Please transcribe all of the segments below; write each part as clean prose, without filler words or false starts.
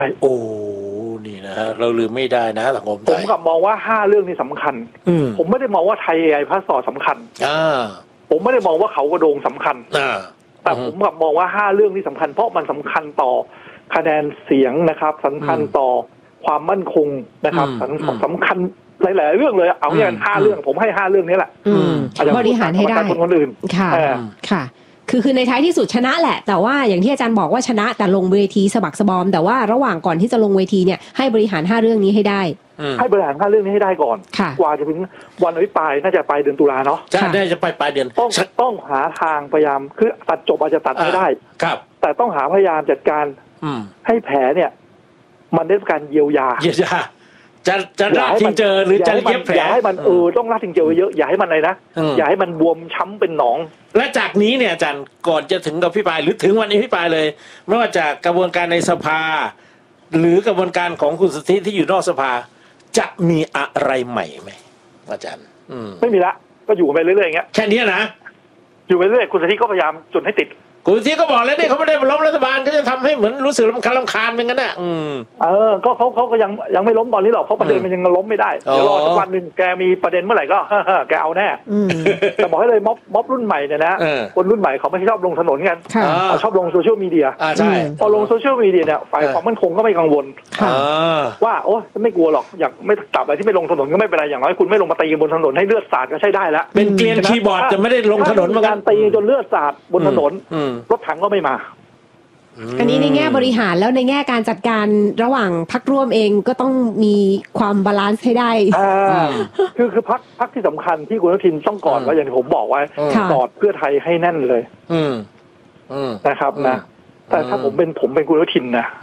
โอ้นี่นะฮะเราลืมไม่ได้นะสังคมไทยผมกับมองว่า5เรื่องนี้สำคัญผมไม่ได้มองว่าไทย AI พาสปอร์ตสำคัญผมไม่ได้มองว่าเขากระโดงสำคัญแต่ผมกับมองว่า5เรื่องนี้สำคัญเพราะมันสำคัญต่อคะแนนเสียงนะครับสำคัญต่อความมั่นคงนะครับสำคัญหลายๆเรื่องเลยเอาอย่าง5เรื่องผมให้5เรื่องนี้แหละบริหารให้ได้คนอื่นค่ะคือในท้ายที่สุดชนะแหละแต่ว่าอย่างที่อาจารย์บอกว่าชนะแต่ลงเวทีสะบักสะบอมแต่ว่าระหว่างก่อนที่จะลงเวทีเนี่ยให้บริหาร5เรื่องนี้ให้ได้ให้บริหาร5เรื่องนี้ให้ได้ก่อนกว่าจะถึงวันอภิปรายน่าจะปลายเดือนตุลาเนาะใช่ได้จะปลายเดือนต้องหาทางพยายามคือตัดจบอาจจะตัดไม่ได้ครับแต่ต้องหาพยายามจัดการให้แผลเนี่ยมันได้การเยียวยาจะลาดทิ้งเจอหรือจะเย็บแผลอย่าให้มันต้องลาดทิ้งเจอเยอะอย่าให้มันอะไรนะอย่าให้มันบวมช้ำเป็นหนองและจากนี้เนี่ยอาจารย์ก่อนจะถึงอภิปรายหรือถึงวันอภิปรายเลยไม่ว่าจากกระบวนการในสภาหรือกระบวนการของคุณสุทธิที่อยู่นอกสภาจะมีอะไรใหม่ไหมอาจารย์ไม่มีละก็อยู่ไปเรื่อยๆอย่างเงี้ยแค่นี้นะอยู่ไปเรื่อยคุณสุทธิก็พยายามจนให้ติดคุณสุทธิก็บอกแล้วนี่เขาไม่ได้ล้มรัฐบาลก็จะทำให้เหมือนรู้สึกรำคาญเป็นงั้นน่ะก็เขาก็ยังไม่ล้มตอนนี้หรอกเพราะประเด็นมันยังล้มไม่ได้เดี๋ยวรอสักวันนึงแกมีประเด็นเมื่อไหร่ก็แกเอาแน่แต่บอกให้เลยม็อบรุ่นใหม่เนี่ยนะคนรุ่นใหม่เขาไม่ชอบลงถนนกันเขาชอบลงโซเชียลมีเดียใช่พอลงโซเชียลมีเดียเนี่ยฝ่ายความมั่นคงก็ไม่กังวลว่าโอ้ไม่กลัวหรอกอยากไม่จับอะไรที่ไม่ลงถนนก็ไม่เป็นไรอย่างน้อยคุณไม่ลงมาตีกันบนถนนให้เลือดสาดก็ใช้ได้แล้วเป็นเกลียนคีย์บอร์ดจะไม่ได้ลงถนนเหมือนกันตีจนเลือดสาดบนถนนรถถังก็ไม่มาอันนี้ในแง่บริหารแล้วในแง่การจัดการระหว่างพรรคร่วมเองก็ต้องมีความบาลานซ์ให้ได้คือพรรคที่สำคัญที่คุณอนุทินต้องกอดว่าอย่างที่ผมบอกไว้กอดเพื่อไทยให้แน่นเลยนะครับนะแต่ถ้าผมเป็นคุณอนุทินนะ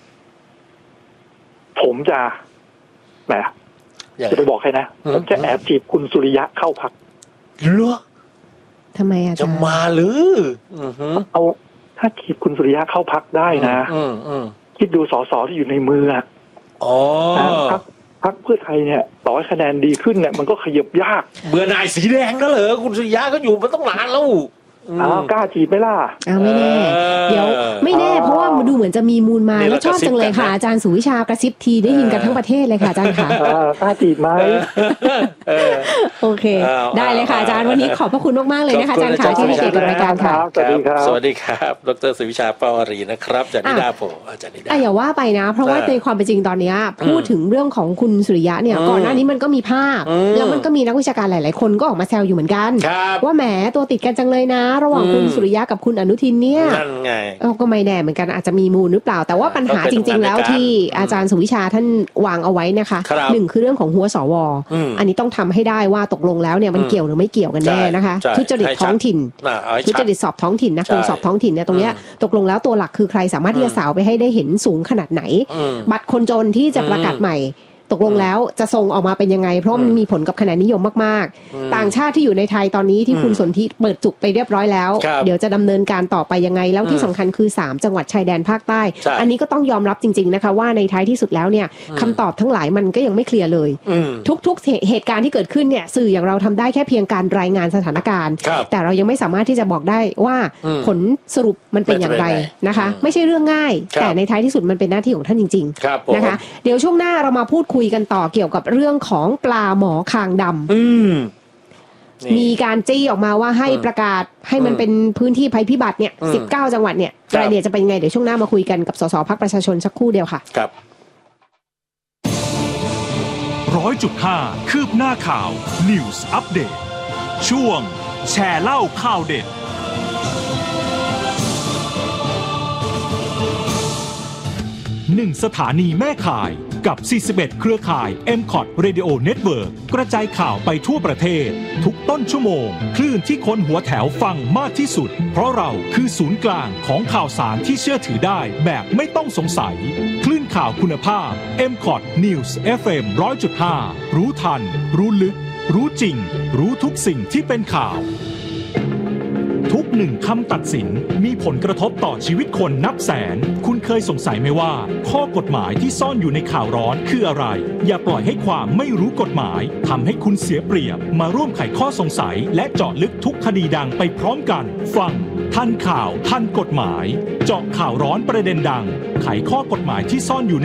ผมจะแหมจะไปบอกใครนะผมจะแอบจีบคุณสุริยะเข้าพรรคเหรอทำไมอาจารย์จะมาหรือเอาถ้าคิดคุณสุริยะเข้าพักได้นะคิดดูสสที่อยู่ในมือพักเพื่อไทยเนี่ยต่อให้คะแนนดีขึ้นเนี่ยมันก็ขยับยากเบื่อหน่ายสีแดงก็เหรอคุณสุริยะก็อยู่มาต้องนานแล้วกล้าจีบไหมล่ะไม่แน่เดี๋ยวไม่แน่เพราะว่าดูเหมือนจะมีมูลมาแล้วชอบจังเลยค่ะอาจารย์สุวิชากระซิบทีได้ยินกันทั้งประเทศเลยค่ะอาจารย์ค่ะกล้าจีบไหมโอเคได้เลยค่ะอาจารย์วันนี้ขอบพระคุณมากๆเลยนะคะอาจารย์ค่ะที่ให้เกียรติกับรายการค่ะสวัสดีครับสวัสดีครับดร.สุวิชาปวารีนะครับจากนิดาโพอาจารย์นิดาอย่าว่าไปนะเพราะว่าในความเป็นจริงตอนนี้พูดถึงเรื่องของคุณสุริยะเนี่ยก่อนหน้านี้มันก็มีภาพแล้วมันก็มีนักวิชาการหลายๆคนก็ออกมาแซวอยู่เหมือนกันว่าแหมตัวติดกันจังเลยนะระหว่างคุณสุริยะกับคุณอนุทินเนี่ยก็ไม่แน่เหมือนกันอาจจะมีมูลหรือเปล่าแต่ว่าปัญหาจริงๆแล้วที่อาจารย์สุวิชาท่านวางเอาไว้นะคะหนึ่งคือเรื่องของหัวสวอันนี้ต้องทำให้ได้ว่าตกลงแล้วเนี่ยมันเกี่ยวหรือไม่เกี่ยวกันแน่นะคะทุจริตท้องถิ่นทุจริตสอบท้องถิ่นนะคุณสอบท้องถิ่นเนี่ยตรงเนี้ยตกลงแล้วตัวหลักคือใครสามารถที่จะสาวไปให้ได้เห็นสูงขนาดไหนบัตรคนจนที่จะประกาศใหม่ตกลงแล้วจะส่งออกมาเป็นยังไงเพราะมันมีผลกับคะแนนนิยมมากๆต่างชาติที่อยู่ในไทยตอนนี้ที่คุณสนธิเปิดจุกไปเรียบร้อยแล้วเดี๋ยวจะดำเนินการต่อไปยังไงแล้วที่สำคัญคือ3จังหวัดชายแดนภาคใต้อันนี้ก็ต้องยอมรับจริงๆนะคะว่าในท้ายที่สุดแล้วเนี่ยคำตอบทั้งหลายมันก็ยังไม่เคลียร์เลยทุกๆเหตุการณ์ที่เกิดขึ้นเนี่ยสื่ออย่างเราทำได้แค่เพียงการรายงานสถานการณ์แต่เรายังไม่สามารถที่จะบอกได้ว่าผลสรุปมันเป็นอย่างไรนะคะไม่ใช่เรื่องง่ายแต่ในท้ายที่สุดมันเป็นหน้าที่ของท่านจริงๆนะคะเดี๋ยวช่วงหน้าเรามาพูดคุยกันต่อเกี่ยวกับเรื่องของปลาหมอคางดำมีการจี้ออกมาว่าให้ประกาศให้มันเป็นพื้นที่ภัยพิบัติเนี่ย19จังหวัดเนี่ยรายละเอียดจะเป็นยังไงเดี๋ยวช่วงหน้ามาคุยกันกับสสพรรคประชาชนสักครู่เดียวค่ะครับ 100.5 คืบหน้าข่าว News Update ช่วงแชร์เล่าข่าวเด็ด1สถานีแม่ข่ายกับ41เครือข่าย MCOT Radio Network กระจายข่าวไปทั่วประเทศทุกต้นชั่วโมงคลื่นที่คนหัวแถวฟังมากที่สุดเพราะเราคือศูนย์กลางของข่าวสารที่เชื่อถือได้แบบไม่ต้องสงสัยคลื่นข่าวคุณภาพ MCOT News FM 100.5 รู้ทันรู้ลึกรู้จริงรู้ทุกสิ่งที่เป็นข่าวทุกหนึ่งคำตัดสินมีผลกระทบต่อชีวิตคนนับแสนคุณเคยสงสัยไหมว่าข้อกฎหมายที่ซ่อนอยู่ในข่าวร้อนคืออะไรอย่าปล่อยให้ความไม่รู้กฎหมายทำให้คุณเสียเปรียบมาร่วมไขข้อสงสัยและเจาะลึกทุกคดีดังไปพร้อมกันฟังทันข่าวทันกฎหมายเจาะข่าวร้อนประเด็นดังไขข้อกฎหมายที่ซ่อนอยู่